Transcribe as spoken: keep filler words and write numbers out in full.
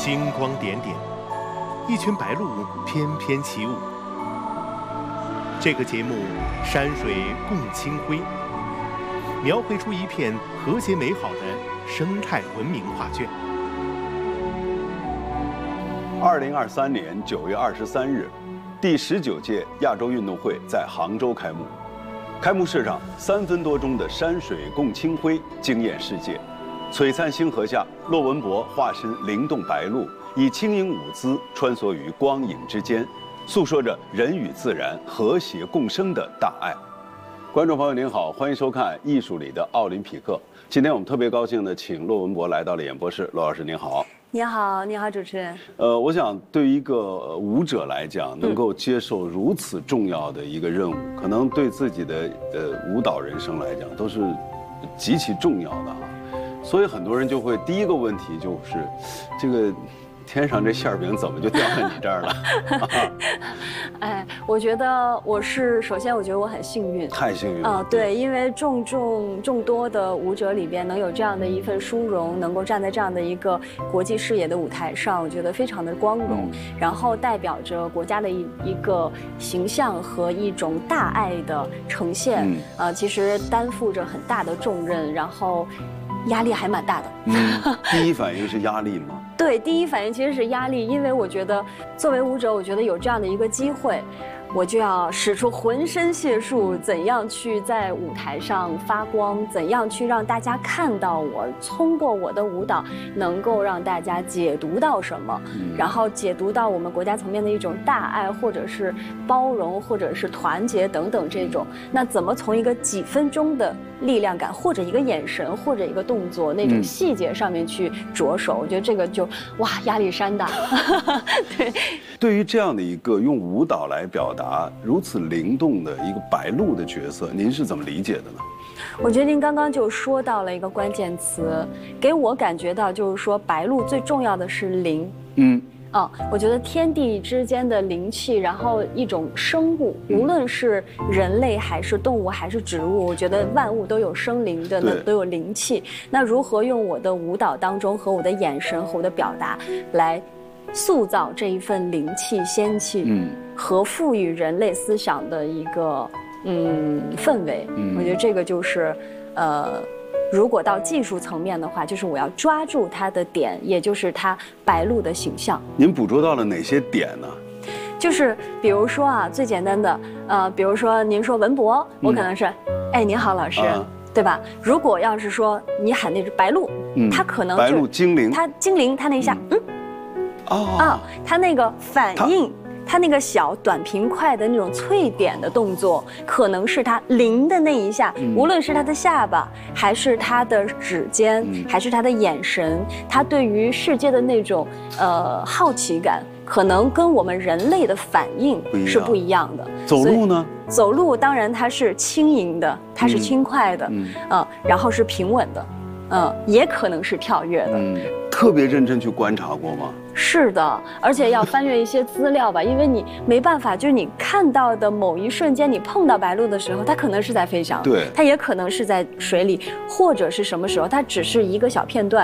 星光点点，一群白鹭翩翩起舞。这个节目山水共清辉，描绘出一片和谐美好的生态文明画卷。 二零二三年九月二十三日，第十九届亚洲运动会在杭州开幕。开幕式上，三分多钟的山水共清辉惊艳世界。璀璨星河下，骆文博化身灵动白鹭，以轻盈舞姿穿梭于光影之间，诉说着人与自然和谐共生的大爱。观众朋友您好，欢迎收看《艺术里的奥林匹克》。今天我们特别高兴的请骆文博来到了演播室。骆老师您好。 你好，你好，主持人。 呃，我想对于一个舞者来讲，能够接受如此重要的一个任务，嗯、可能对自己的呃舞蹈人生来讲都是极其重要的哈。所以很多人就会第一个问题就是，这个天上这馅饼怎么就掉在你这儿了？ 哎，我觉得我是首先，我觉得我很幸运， 太幸运了。 啊、呃，对，因为众众众多的舞者里边，能有这样的一份殊荣，能够站在这样的一个国际视野的舞台上，我觉得非常的光荣。嗯、然后代表着国家的一一个形象和一种大爱的呈现，嗯、呃，其实担负着很大的重任，然后压力还蛮大的。 嗯，第一反应是压力吗？ 对，第一反应其实是压力，因为我觉得作为舞者，我觉得有这样的一个机会，我就要使出浑身解数，怎样去在舞台上发光，怎样去让大家看到我，通过我的舞蹈能够让大家解读到什么，嗯、然后解读到我们国家层面的一种大爱，或者是包容，或者是团结等等这种。那怎么从一个几分钟的力量感，或者一个眼神，或者一个动作那种细节上面去着手，嗯、我觉得这个就哇压力山大。对， 对于这样的一个用舞蹈来表达如此灵动的一个白鹭的角色，您是怎么理解的呢？ 我觉得您刚刚就说到了一个关键词，给我感觉到就是说白鹭最重要的是灵。嗯。啊、哦，我觉得天地之间的灵气，然后一种生物，无论是人类还是动物还是植物，我觉得万物都有生灵的，都有灵气。那如何用我的舞蹈当中和我的眼神和我的表达来塑造这一份灵气、仙气，嗯，和赋予人类思想的一个嗯氛围，嗯，我觉得这个就是呃。如果到技术层面的话，就是我要抓住它的点，也就是它白鹭的形象。 您捕捉到了哪些点呢？ 就是比如说啊，最简单的，呃，比如说您说文博，我可能是，嗯、哎，您好，老师，啊、对吧？如果要是说你喊那只白鹭，嗯，它可能白鹭精灵， 它精灵，它那一下，嗯，嗯哦啊，它那个反应。它那个小短平快的那种脆点的动作，可能是它灵的那一下，嗯、无论是它的下巴，还是它的指尖，嗯、还是它的眼神，它对于世界的那种呃好奇感，可能跟我们人类的反应是不一样的。 走路呢？ 走路当然它是轻盈的，它是轻快的，嗯，呃、然后是平稳的，嗯、呃，也可能是跳跃的。嗯， 特别认真去观察过吗？ 是的，而且要翻阅一些资料吧，因为你没办法，就是你看到的某一瞬间，你碰到白鹭的时候，它可能是在飞翔， 对， 它也可能是在水里，或者是什么时候，它只是一个小片段。